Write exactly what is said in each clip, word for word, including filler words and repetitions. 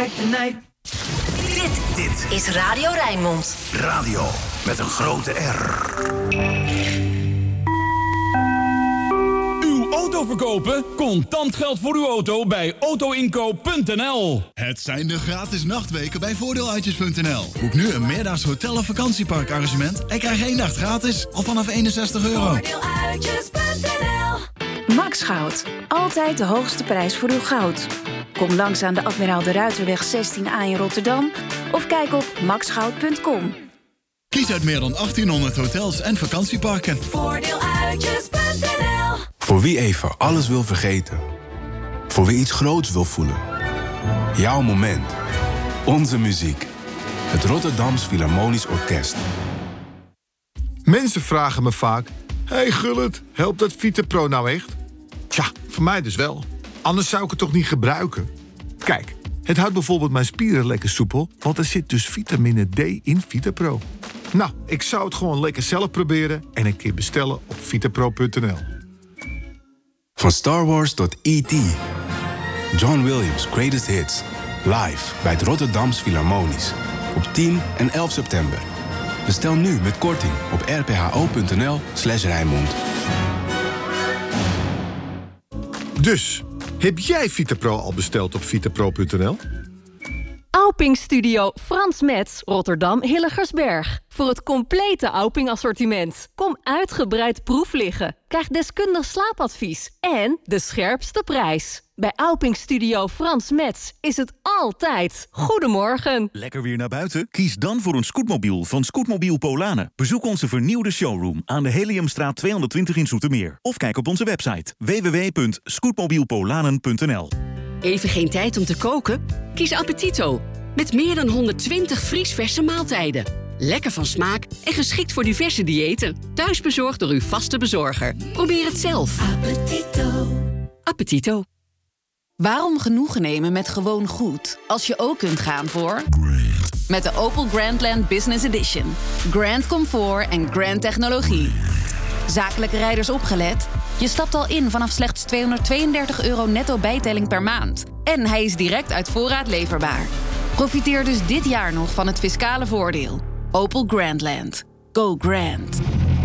like the night. Dit, dit is Radio Rijnmond. Radio met een grote R. Uw auto verkopen? Contant geld voor uw auto bij autoinkoop punt n l. Het zijn de gratis nachtweken bij voordeeluitjes punt n l. Boek nu een meerdaags hotel- of vakantieparkarrangement en krijg één nacht gratis, al vanaf eenenzestig euro. Voordeeluitjes punt n l. Max Goud. Altijd de hoogste prijs voor uw goud. Kom langs aan de Admiraal de Ruiterweg zestien A in Rotterdam of kijk op max goud punt com. Kies uit meer dan achttienhonderd hotels en vakantieparken. Voordeeluitjes punt n l. Voor wie even alles wil vergeten. Voor wie iets groots wil voelen. Jouw moment. Onze muziek. Het Rotterdams Philharmonisch Orkest. Mensen vragen me vaak... Hey Gullit, helpt dat VitaPro nou echt? Tja, voor mij dus wel. Anders zou ik het toch niet gebruiken? Kijk, het houdt bijvoorbeeld mijn spieren lekker soepel... want er zit dus vitamine D in VitaPro. Nou, ik zou het gewoon lekker zelf proberen... en een keer bestellen op vitapro punt n l. Van Star Wars tot E T John Williams' Greatest Hits. Live bij het Rotterdams Philharmonisch. Op tien en elf september. Bestel nu met korting op r p h o punt n l slash Rijnmond. Dus, heb jij VitaPro al besteld op vitapro punt n l? Auping Studio Frans Metz, Rotterdam Hilligersberg. Voor het complete Auping assortiment. Kom uitgebreid proef liggen. Krijg deskundig slaapadvies. En de scherpste prijs. Bij Auping Studio Frans Metz is het altijd goedemorgen. Lekker weer naar buiten? Kies dan voor een scootmobiel van Scootmobiel Polanen. Bezoek onze vernieuwde showroom aan de Heliumstraat tweehonderdtwintig in Zoetermeer. Of kijk op onze website w w w punt scootmobielpolanen punt n l. Even geen tijd om te koken? Kies Appetito. Met meer dan honderdtwintig vriesverse maaltijden. Lekker van smaak en geschikt voor diverse diëten. Thuisbezorgd door uw vaste bezorger. Probeer het zelf. Appetito. Appetito. Waarom genoegen nemen met gewoon goed... als je ook kunt gaan voor... Met de Opel Grandland Business Edition. Grand comfort en grand technologie. Zakelijke rijders opgelet? Je stapt al in vanaf slechts tweehonderdtweeëndertig euro netto bijtelling per maand. En hij is direct uit voorraad leverbaar. Profiteer dus dit jaar nog van het fiscale voordeel. Opel Grandland. Go grand.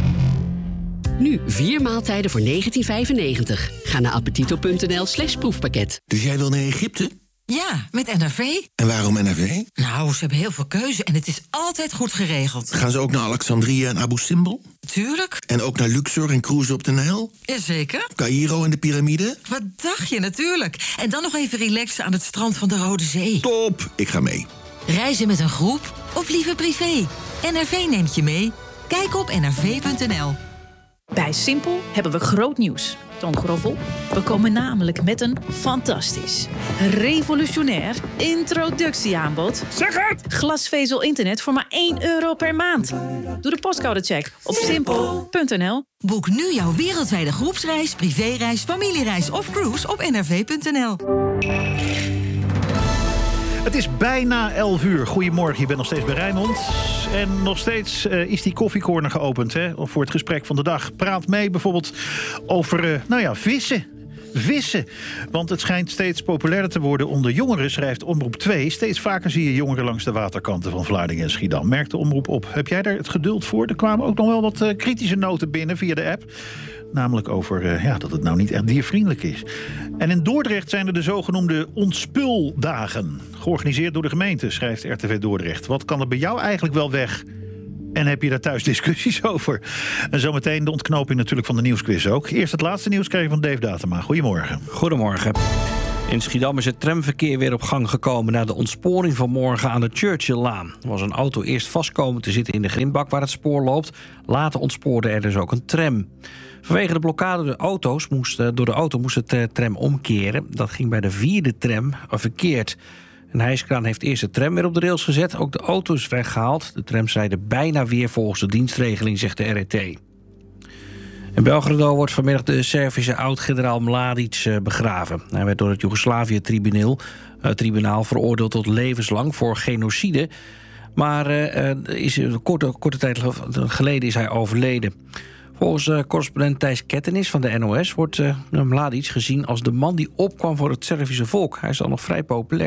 Nu vier maaltijden voor negentien vijfennegentig. Ga naar appetito punt n l slash proefpakket. Dus jij wil naar Egypte? Ja, met N R V. En waarom N R V? Nou, ze hebben heel veel keuze en het is altijd goed geregeld. Gaan ze ook naar Alexandrië en Abu Simbel? Tuurlijk. En ook naar Luxor en cruisen op de Nijl? Jazeker. Caïro en de piramide? Wat dacht je, natuurlijk. En dan nog even relaxen aan het strand van de Rode Zee. Top, ik ga mee. Reizen met een groep of liever privé? N R V neemt je mee. Kijk op n r v punt n l. Bij Simpel hebben we groot nieuws. Toon Groffel. We komen namelijk met een fantastisch, revolutionair introductieaanbod. Zeg het! Glasvezel internet voor maar één euro per maand. Doe de postcodecheck op simpel punt n l. Boek nu jouw wereldwijde groepsreis, privéreis, familiereis of cruise op n r v punt n l. Het is bijna elf uur. Goedemorgen, je bent nog steeds bij Rijnmond. En nog steeds uh, is die koffiecorner geopend hè, voor het gesprek van de dag. Praat mee bijvoorbeeld over, uh, nou ja, vissen. Vissen. Want het schijnt steeds populairder te worden onder jongeren, schrijft Omroep twee. Steeds vaker zie je jongeren langs de waterkanten van Vlaardingen en Schiedam. Merkt de Omroep op. Heb jij daar het geduld voor? Er kwamen ook nog wel wat uh, kritische noten binnen via de app. Namelijk over uh, ja, dat het nou niet echt diervriendelijk is. En in Dordrecht zijn er de zogenoemde ontspuldagen. Georganiseerd door de gemeente, schrijft R T V Dordrecht. Wat kan er bij jou eigenlijk wel weg? En heb je daar thuis discussies over? En zometeen de ontknoping natuurlijk van de nieuwsquiz ook. Eerst het laatste nieuws krijg je van Dave Datema. Goedemorgen. Goedemorgen. In Schiedam is het tramverkeer weer op gang gekomen na de ontsporing van morgen aan de Churchilllaan. Er was een auto eerst vastkomen te zitten in de grindbak waar het spoor loopt. Later ontspoorde er dus ook een tram. Vanwege de blokkade door de, auto's moest, door de auto moest de tram omkeren. Dat ging bij de vierde tram verkeerd. Een hijskraan heeft eerst de tram weer op de rails gezet. Ook de auto is weggehaald. De trams rijden bijna weer volgens de dienstregeling, zegt de R E T. In Belgrado wordt vanmiddag de Servische oud-generaal Mladic begraven. Hij werd door het Joegoslavië-tribunaal uh, tribunaal veroordeeld tot levenslang voor genocide. Maar uh, is, een korte, korte tijd geleden is hij overleden. Volgens uh, correspondent Thijs Kettenis van de N O S wordt uh, Mladic gezien als de man die opkwam voor het Servische volk. Hij is dan nog vrij populair.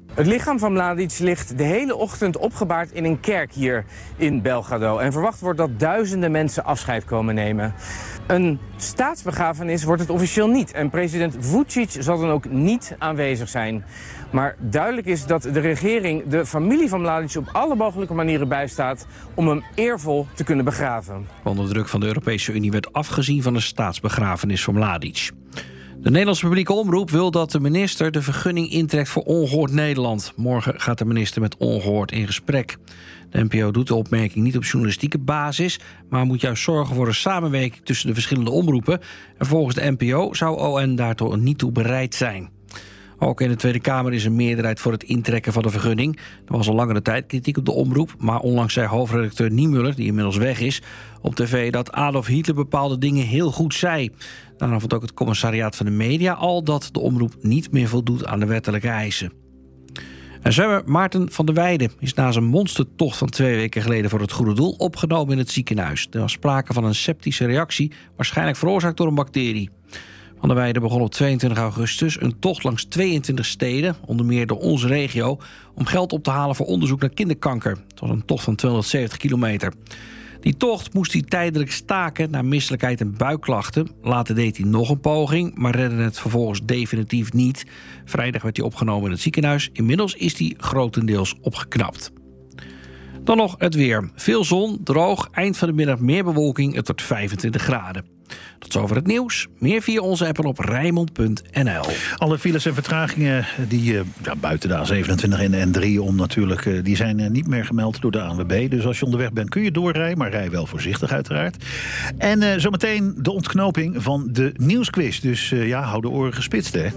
Het lichaam van Mladic ligt de hele ochtend opgebaard in een kerk hier in Belgrado. En verwacht wordt dat duizenden mensen afscheid komen nemen. Een staatsbegrafenis wordt het officieel niet. En president Vučić zal dan ook niet aanwezig zijn. Maar duidelijk is dat de regering de familie van Mladic op alle mogelijke manieren bijstaat om hem eervol te kunnen begraven. Onder druk van de Europese Unie werd afgezien van een staatsbegrafenis voor Mladic. De Nederlandse publieke omroep wil dat de minister de vergunning intrekt voor Ongehoord Nederland. Morgen gaat de minister met Ongehoord in gesprek. De N P O doet de opmerking niet op journalistieke basis, maar moet juist zorgen voor een samenwerking tussen de verschillende omroepen. En volgens de N P O zou O N daartoe niet toe bereid zijn. Ook in de Tweede Kamer is een meerderheid voor het intrekken van de vergunning. Er was al langere tijd kritiek op de omroep, maar onlangs zei hoofdredacteur Niemöller, die inmiddels weg is, op tv dat Adolf Hitler bepaalde dingen heel goed zei. Daarna vond ook het commissariaat van de media al dat de omroep niet meer voldoet aan de wettelijke eisen. En zwemmer Maarten van der Weijden is na zijn monstertocht van twee weken geleden voor het goede doel opgenomen in het ziekenhuis. Er was sprake van een septische reactie, waarschijnlijk veroorzaakt door een bacterie. Van der Weijden begon op tweeëntwintig augustus een tocht langs tweeëntwintig steden, onder meer door onze regio, om geld op te halen voor onderzoek naar kinderkanker. Het was een tocht van tweehonderdzeventig kilometer. Die tocht moest hij tijdelijk staken na misselijkheid en buikklachten. Later deed hij nog een poging, maar redde het vervolgens definitief niet. Vrijdag werd hij opgenomen in het ziekenhuis. Inmiddels is hij grotendeels opgeknapt. Dan nog het weer. Veel zon, droog, eind van de middag meer bewolking. Het wordt vijfentwintig graden. Tot zover het nieuws. Meer via onze app en op Rijnmond punt n l. Alle files en vertragingen die uh, ja, buiten de A zevenentwintig en de N drie om natuurlijk, uh, die zijn uh, niet meer gemeld door de A N W B. Dus als je onderweg bent kun je doorrijden, maar rij wel voorzichtig uiteraard. En uh, zometeen de ontknoping van de nieuwsquiz. Dus uh, ja, hou de oren gespitst, hè.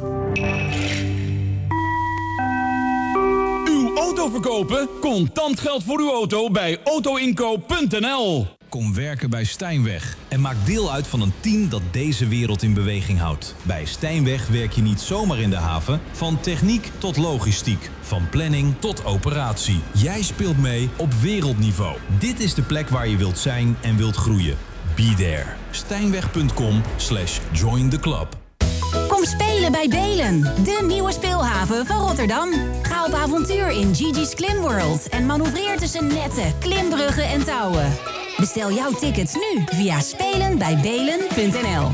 Uw auto verkopen? Contant geld voor uw auto bij auto inkoop punt n l. Kom werken bij Stijnweg en maak deel uit van een team dat deze wereld in beweging houdt. Bij Stijnweg werk je niet zomaar in de haven, van techniek tot logistiek, van planning tot operatie. Jij speelt mee op wereldniveau. Dit is de plek waar je wilt zijn en wilt groeien. Be there. Stijnweg punt com slash join the club. Kom spelen bij Belen, de nieuwe speelhaven van Rotterdam. Ga op avontuur in Gigi's Klim World en manoeuvreer tussen netten, klimbruggen en touwen. Bestel jouw tickets nu via spelen bij belen punt n l.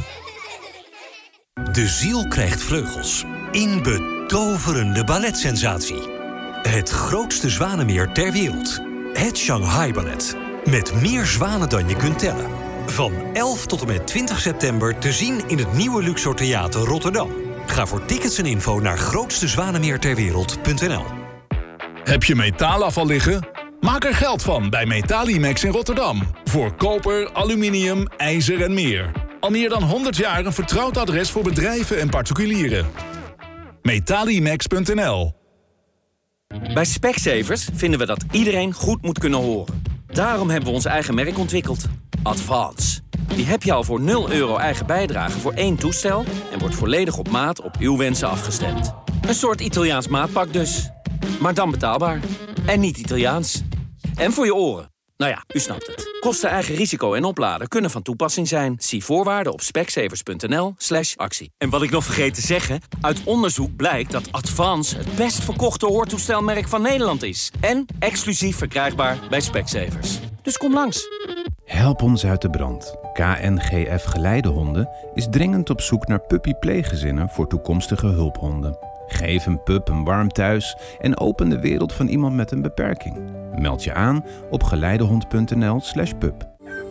De ziel krijgt vleugels. In betoverende balletsensatie. Het grootste zwanenmeer ter wereld. Het Shanghai Ballet. Met meer zwanen dan je kunt tellen. Van elf tot en met twintig september te zien in het nieuwe Luxor Theater Rotterdam. Ga voor tickets en info naar grootste zwanenmeer ter wereld punt n l. Heb je metaalafval liggen? Maak er geld van bij Metalimax in Rotterdam. Voor koper, aluminium, ijzer en meer. Al meer dan honderd jaar een vertrouwd adres voor bedrijven en particulieren. Metalimax punt n l. Bij Specsavers vinden we dat iedereen goed moet kunnen horen. Daarom hebben we ons eigen merk ontwikkeld. Advance. Die heb je al voor nul euro eigen bijdrage voor één toestel en wordt volledig op maat op uw wensen afgestemd. Een soort Italiaans maatpak dus. Maar dan betaalbaar. En niet Italiaans. En voor je oren. Nou ja, u snapt het. Kosten, eigen risico en opladen kunnen van toepassing zijn. Zie voorwaarden op specsavers punt n l slash actie. En wat ik nog vergeet te zeggen, uit onderzoek blijkt dat Advance het best verkochte hoortoestelmerk van Nederland is. En exclusief verkrijgbaar bij Specsavers. Dus kom langs. Help ons uit de brand. K N G F Geleidehonden is dringend op zoek naar puppypleeggezinnen voor toekomstige hulphonden. Geef een pup een warm thuis en open de wereld van iemand met een beperking. Meld je aan op geleidehond punt n l slash pup.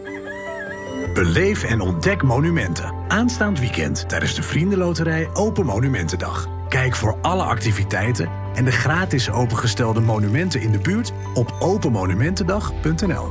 Beleef en ontdek monumenten. Aanstaand weekend tijdens de Vriendenloterij Open Monumentendag. Kijk voor alle activiteiten en de gratis opengestelde monumenten in de buurt op open monumentendag punt n l.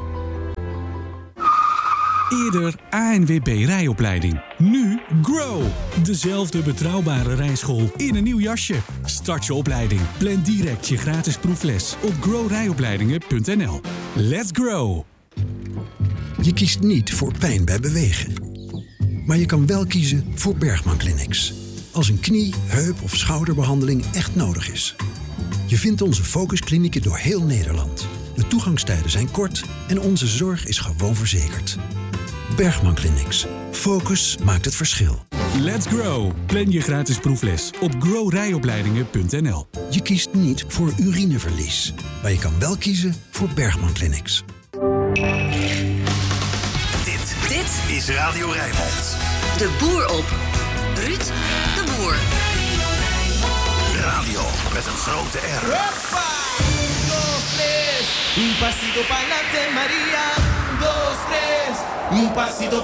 Eerder A N W B rijopleiding. Nu Grow. Dezelfde betrouwbare rijschool in een nieuw jasje. Start je opleiding. Plan direct je gratis proefles op grow rijopleidingen punt n l. Let's grow. Je kiest niet voor pijn bij bewegen. Maar je kan wel kiezen voor Bergman Clinics. Als een knie, heup of schouderbehandeling echt nodig is. Je vindt onze focusklinieken door heel Nederland. De toegangstijden zijn kort en onze zorg is gewoon verzekerd. Bergman Clinics. Focus maakt het verschil. Let's grow. Plan je gratis proefles op grow rijopleidingen punt n l. Je kiest niet voor urineverlies, maar je kan wel kiezen voor Bergman Clinics. Dit, dit is Radio Rijnmond. De boer op. Ruud de Boer. Radio met een grote R. Un pasito pa'lante, María. Un, dos, tres. Un pasito